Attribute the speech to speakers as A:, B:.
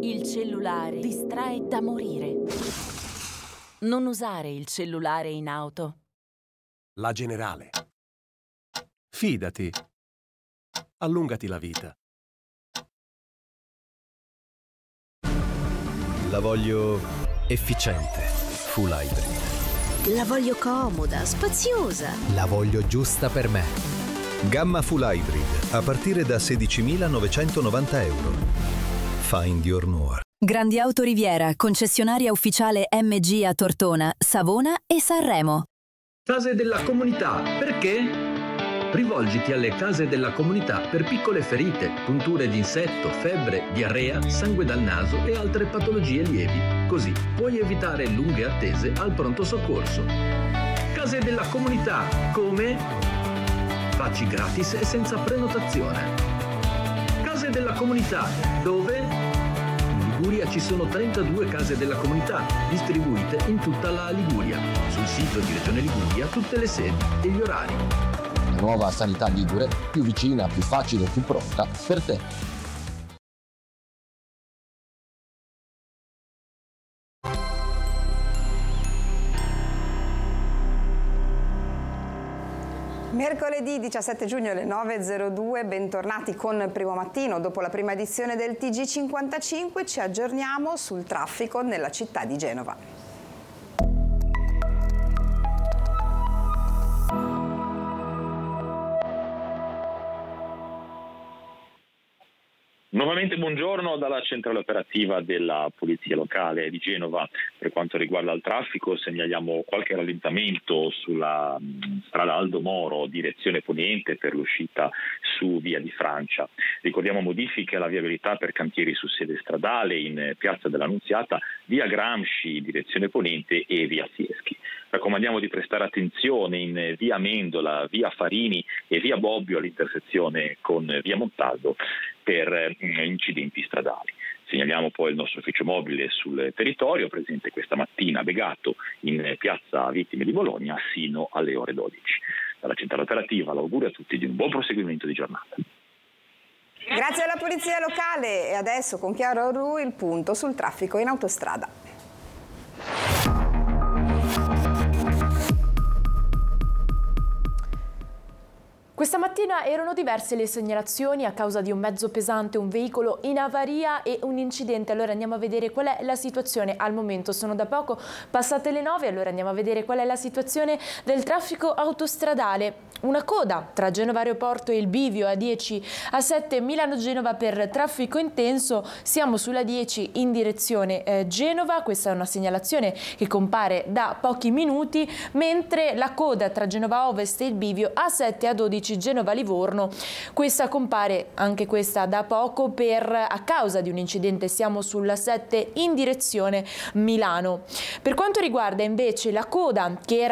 A: Il cellulare distrae da morire. Non usare il cellulare in auto.
B: La Generale. Fidati. Allungati la vita.
C: La voglio efficiente, full hybrid.
D: La voglio comoda, spaziosa.
C: La voglio giusta per me.
E: Gamma full hybrid, a partire da 16.990 euro. Find your more.
F: Grandi Auto Riviera, concessionaria ufficiale MG a Tortona, Savona e Sanremo.
G: Case della comunità, perché? Rivolgiti alle case della comunità per piccole ferite, punture di insetto, febbre, diarrea, sangue dal naso e altre patologie lievi. Così puoi evitare lunghe attese al pronto soccorso. Case della comunità, come? Facci gratis e senza prenotazione. Case della comunità, dove? In Liguria ci sono 32 case della comunità, distribuite in tutta la Liguria. Sul sito di Regione Liguria tutte le sedi e gli orari.
H: Nuova sanità ligure, più vicina, più facile, più pronta per te.
I: Mercoledì 17 giugno alle 9.02, bentornati con Primo Mattino. Dopo la prima edizione del TG55 ci aggiorniamo sul traffico nella città di Genova.
J: Nuovamente buongiorno dalla centrale operativa della Polizia Locale di Genova. Per quanto riguarda il traffico segnaliamo qualche rallentamento sulla strada Aldo Moro, direzione poniente per l'uscita su Via di Francia. Ricordiamo modifiche alla viabilità per cantieri su sede stradale in Piazza dell'Annunziata, Via Gramsci, direzione ponente e Via Fieschi. Raccomandiamo di prestare attenzione in Via Amendola, Via Farini e Via Bobbio all'intersezione con Via Montaldo per incidenti stradali. Segnaliamo poi il nostro ufficio mobile sul territorio, presente questa mattina a Begato in piazza Vittime di Bologna sino alle ore 12. Dalla centrale operativa l'augurio a tutti di un buon proseguimento di giornata.
I: Grazie alla Polizia Locale e adesso con Chiara Ru il punto sul traffico in autostrada.
K: Questa mattina erano diverse le segnalazioni a causa di un mezzo pesante, un veicolo in avaria e un incidente. Allora andiamo a vedere qual è la situazione al momento. Sono da poco passate le 9, allora andiamo a vedere qual è la situazione del traffico autostradale. Una coda tra Genova Aeroporto e il bivio A10 A7 Milano-Genova per traffico intenso. Siamo sulla 10 in direzione Genova. Questa è una segnalazione che compare da pochi minuti, mentre la coda tra Genova Ovest e il bivio A7 A12 Genova-Livorno, questa compare anche questa da poco a causa di un incidente. Siamo sulla 7 in direzione Milano. Per quanto riguarda invece la coda che era